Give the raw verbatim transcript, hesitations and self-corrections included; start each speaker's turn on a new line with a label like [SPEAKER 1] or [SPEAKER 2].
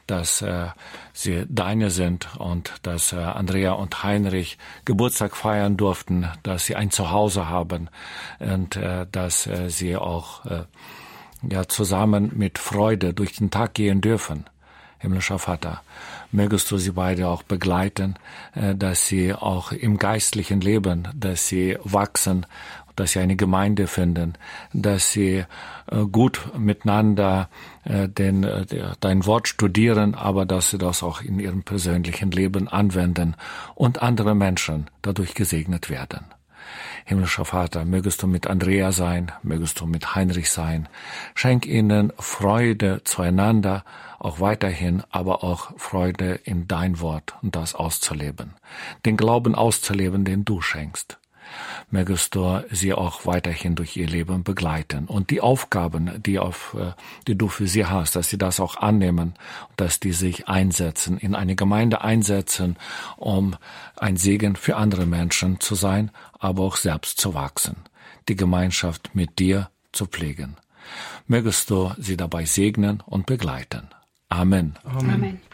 [SPEAKER 1] dass äh, sie deine sind und dass äh, Andrea und Heinrich Geburtstag feiern durften, dass sie ein Zuhause haben und äh, dass äh, sie auch äh, ja zusammen mit Freude durch den Tag gehen dürfen. Himmlischer Vater, mögest du sie beide auch begleiten, äh, dass sie auch im geistlichen Leben, dass sie wachsen, dass sie eine Gemeinde finden, dass sie äh, gut miteinander äh, den, äh, dein Wort studieren, aber dass sie das auch in ihrem persönlichen Leben anwenden und andere Menschen dadurch gesegnet werden. Himmlischer Vater, mögest du mit Andrea sein, mögest du mit Heinrich sein. Schenk ihnen Freude zueinander, auch weiterhin, aber auch Freude in dein Wort und das auszuleben. Den Glauben auszuleben, den du schenkst. Mögest du sie auch weiterhin durch ihr Leben begleiten und die Aufgaben, die auf, die du für sie hast, dass sie das auch annehmen, dass die sich einsetzen, in eine Gemeinde einsetzen, um ein Segen für andere Menschen zu sein, aber auch selbst zu wachsen, die Gemeinschaft mit dir zu pflegen. Mögest du sie dabei segnen und begleiten. Amen.
[SPEAKER 2] Amen. Amen.